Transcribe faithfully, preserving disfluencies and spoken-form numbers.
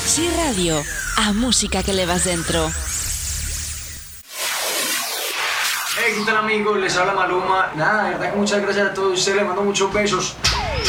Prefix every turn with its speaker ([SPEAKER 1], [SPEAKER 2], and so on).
[SPEAKER 1] Sí Radio, a música que levas dentro.
[SPEAKER 2] Hey, ¿qué tal amigos? Les habla Maluma. Nada, de verdad que muchas gracias a todos ustedes, les mando muchos besos.